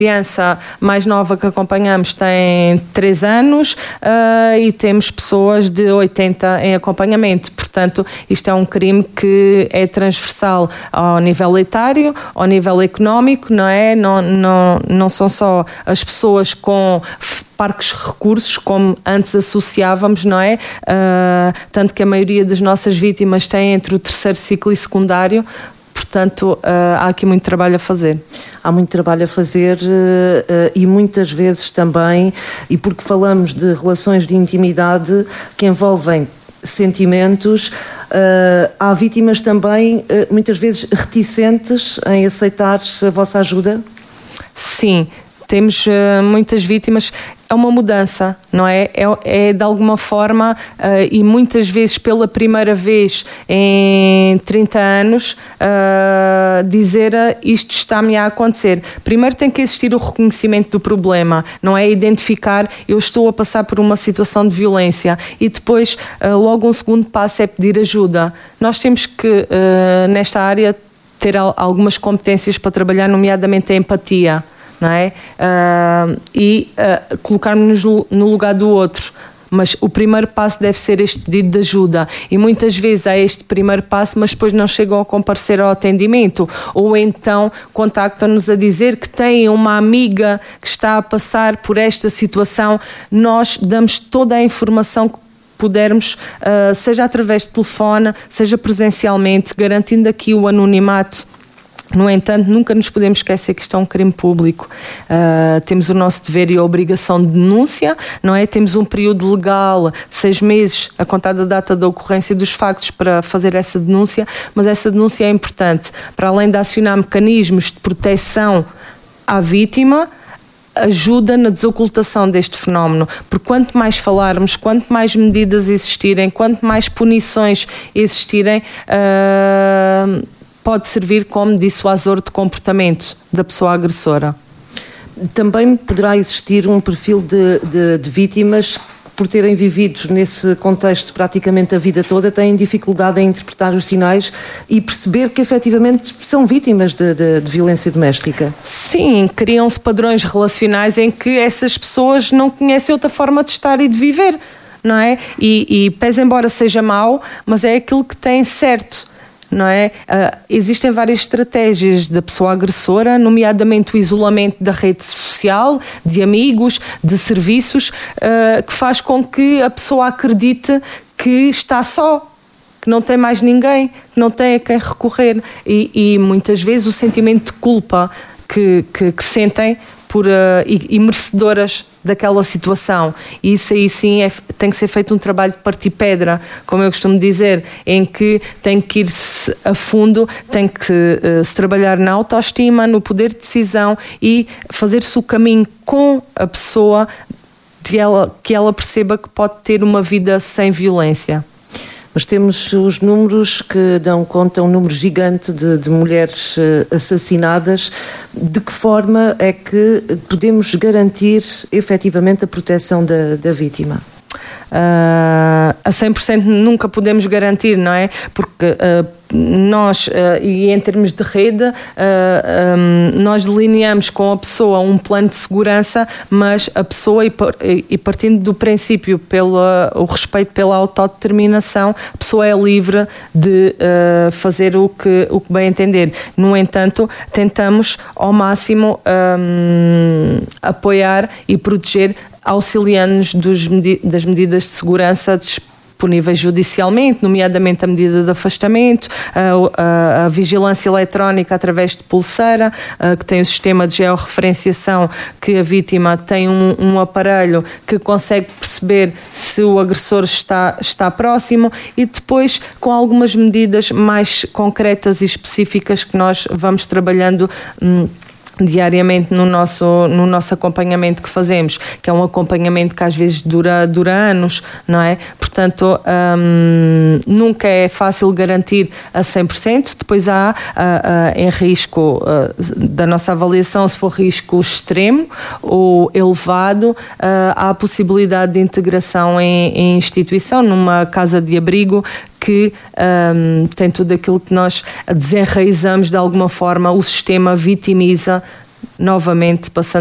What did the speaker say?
criança mais nova que acompanhamos tem 3 anos e temos pessoas de 80 em acompanhamento. Portanto, isto é um crime que é transversal ao nível etário, ao nível económico, não é? Não são só as pessoas com parcos recursos, como antes associávamos, não é? Tanto que a maioria das nossas vítimas tem entre o 3º ciclo e secundário. Portanto, há aqui muito trabalho a fazer. Há muito trabalho a fazer e muitas vezes também, e porque falamos de relações de intimidade que envolvem sentimentos, há vítimas também muitas vezes reticentes em aceitar a vossa ajuda? Sim, temos muitas vítimas. É uma mudança, não é? É de alguma forma, e muitas vezes pela primeira vez em 30 anos, dizer isto está-me a acontecer. Primeiro tem que existir o reconhecimento do problema, não é? Identificar, eu estou a passar por uma situação de violência, e depois logo um segundo passo é pedir ajuda. Nós temos que, nesta área, ter algumas competências para trabalhar, nomeadamente a empatia. Não é? Colocarmos-nos no lugar do outro. Mas o primeiro passo deve ser este pedido de ajuda. E muitas vezes há este primeiro passo, mas depois não chegam a comparecer ao atendimento. Ou então contactam-nos a dizer que têm uma amiga que está a passar por esta situação. Nós damos toda a informação que pudermos, seja através de telefone, seja presencialmente, garantindo aqui o anonimato. No entanto, nunca nos podemos esquecer que isto é um crime público. Temos o nosso dever e a obrigação de denúncia, não é? Temos um período legal de 6 meses, a contar da data da ocorrência dos factos, para fazer essa denúncia, mas essa denúncia é importante. Para além de acionar mecanismos de proteção à vítima, ajuda na desocultação deste fenómeno, porque quanto mais falarmos, quanto mais medidas existirem, quanto mais punições existirem, pode servir como dissuasor de comportamento da pessoa agressora. Também poderá existir um perfil de vítimas que, por terem vivido nesse contexto praticamente a vida toda, têm dificuldade em interpretar os sinais e perceber que efetivamente são vítimas de violência doméstica. Sim, criam-se padrões relacionais em que essas pessoas não conhecem outra forma de estar e de viver, não é? E pese embora seja mau, mas é aquilo que tem certo. Não é? Existem várias estratégias da pessoa agressora, nomeadamente o isolamento da rede social, de amigos, de serviços, que faz com que a pessoa acredite que está só, que não tem mais ninguém, que não tem a quem recorrer. E muitas vezes o sentimento de culpa que sentem e merecedoras daquela situação. E isso aí sim tem que ser feito um trabalho de partir pedra, como eu costumo dizer, em que tem que ir-se a fundo, tem que se trabalhar na autoestima, no poder de decisão e fazer-se o caminho com a pessoa que ela perceba que pode ter uma vida sem violência. Mas temos os números que dão conta, um número gigante de mulheres assassinadas. De que forma é que podemos garantir efetivamente a proteção da vítima? A 100% nunca podemos garantir, não é? Porque nós, e em termos de rede, nós delineamos com a pessoa um plano de segurança, mas a pessoa, e partindo do princípio o respeito pela autodeterminação, a pessoa é livre de fazer o que bem entender. No entanto, tentamos ao máximo apoiar e proteger, auxiliando-nos das medidas de segurança disponíveis judicialmente, nomeadamente a medida de afastamento, a vigilância eletrónica através de pulseira, que tem o sistema de georreferenciação, que a vítima tem um aparelho que consegue perceber se o agressor está próximo, e depois com algumas medidas mais concretas e específicas que nós vamos trabalhando diariamente no nosso acompanhamento que fazemos, que é um acompanhamento que às vezes dura anos, não é? Portanto, nunca é fácil garantir a 100%, depois há em risco da nossa avaliação, se for risco extremo ou elevado, há a possibilidade de integração em instituição, numa casa de abrigo, que tem tudo aquilo que nós desenraizamos de alguma forma, o sistema vitimiza novamente passando